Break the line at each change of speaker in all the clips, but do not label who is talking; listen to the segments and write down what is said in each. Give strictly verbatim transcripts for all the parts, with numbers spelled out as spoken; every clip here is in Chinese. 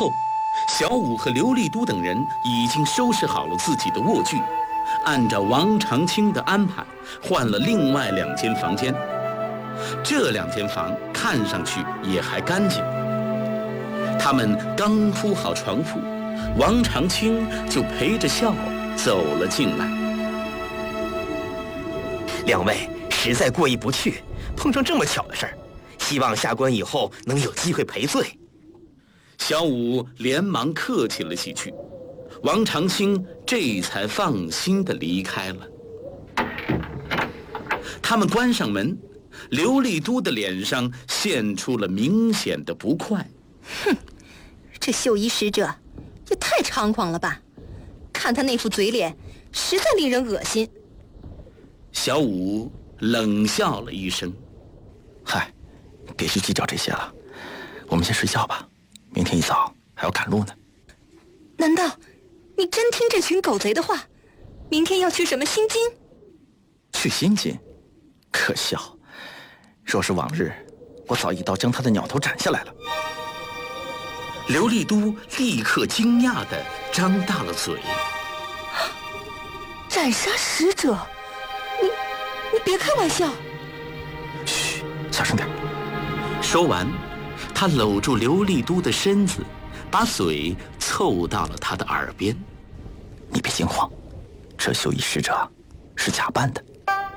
后，小五和刘立都等人已经收拾好了自己的卧具，按照王长青的安排，换了另外两间房间。这两间房看上去也还干净。他们刚铺好床铺，王长青就陪着笑走了进来。
两位实在过意不去，碰上这么巧的事儿，希望下官以后能有机会赔罪。
小五连忙客气了几句，王长青这才放心地离开了。他们关上门，刘立都的脸上现出了明显的不快。
哼，这绣衣使者也太猖狂了吧！看他那副嘴脸，实在令人恶心。
小五冷笑了一声：“
嗨，别去计较这些了，我们先睡觉吧，明天一早还要赶路呢。”
难道你真听这群狗贼的话？明天要去什么新津？
去新津？可笑！若是往日，我早一刀将他的鸟头斩下来了。
刘立都立刻惊讶地张大了嘴：“
斩杀使者？你你别开玩笑！”
嘘，小声点。
说完，他搂住刘立都的身子，把嘴凑到了他的耳边：“
你别惊慌，这绣衣使者是假扮的。”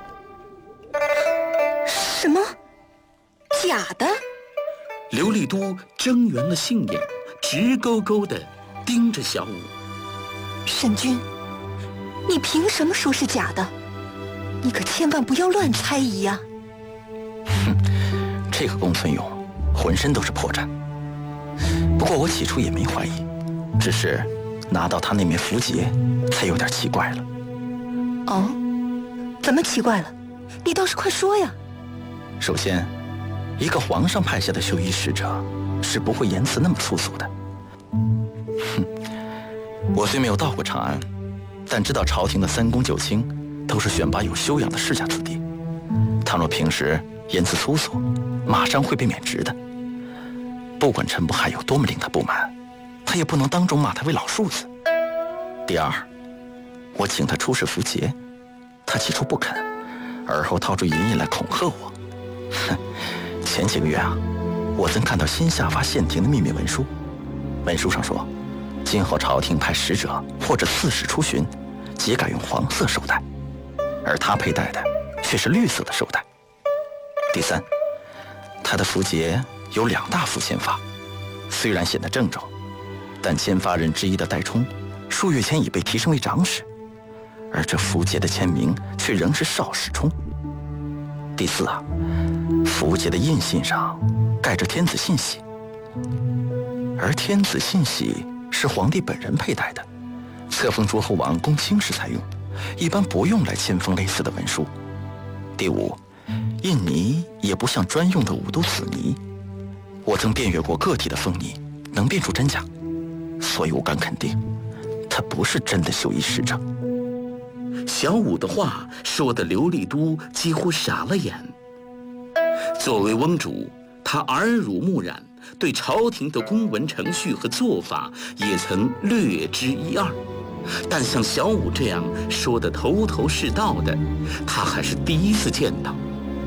什么？假的？
刘立都睁圆了杏眼，直勾勾地盯着小五。
沈君，你凭什么说是假的？你可千万不要乱猜疑啊！
哼，这个公孙勇浑身都是破绽。不过我起初也没怀疑，只是拿到他那面符节，才有点奇怪了。
哦，怎么奇怪了？你倒是快说呀！
首先，一个皇上派下的绣衣使者是不会言辞那么粗俗的。哼，我虽没有到过长安，但知道朝廷的三公九卿都是选拔有修养的世家子弟，倘若平时言辞粗俗，马上会被免职的。不管陈不害有多么令他不满，他也不能当众骂他为老树子。第二，我请他出示符节，他起初不肯，而后掏出银印来恐吓我。哼，前几个月啊，我曾看到新下发县廷的秘密文书，文书上说，今后朝廷派使者或者刺史出巡，皆改用黄色绶带，而他佩戴的却是绿色的绶带。第三，他的符节有两大幅签发，虽然显得郑重，但签发人之一的戴冲，数月前已被提升为长史，而这符节的签名却仍是邵世冲。第四啊，符节的印信上盖着天子信玺，而天子信玺是皇帝本人佩戴的，册封诸侯王公卿时才用，一般不用来签封类似的文书。第五，印泥也不像专用的五都紫泥，我曾辨阅过个体的封泥，能辨出真假，所以我敢肯定，他不是真的绣衣使者。
小五的话说得刘立都几乎傻了眼。作为翁主，他耳濡目染，对朝廷的公文程序和做法也曾略知一二，但像小五这样说得头头是道的，他还是第一次见到。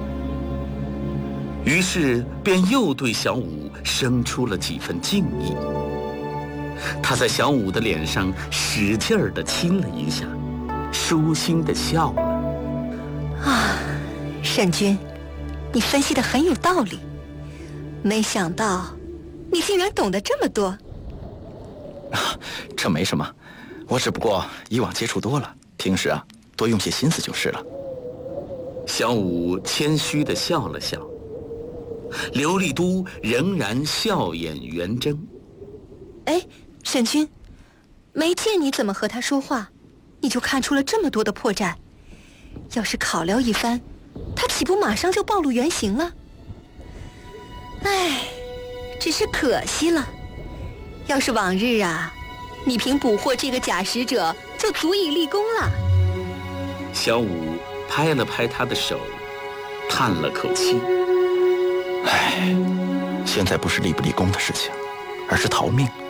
于是便又对小五生出了几分敬意。他在小五的脸上使劲儿地亲了一下，舒心地笑了。
啊，沈君，你分析得很有道理，没想到你竟然懂得这么多。
啊，这没什么，我只不过以往接触多了，平时啊多用些心思就是了。
小五谦虚地笑了笑。刘立都仍然笑眼圆睁。
哎，沈君，没见你怎么和他说话，你就看出了这么多的破绽。要是考量一番，他岂不马上就暴露原形了？唉，只是可惜了。要是往日啊，你凭捕获这个假使者就足以立功了。
小五拍了拍他的手，叹了口气。
唉，现在不是立不立功的事情，而是逃命。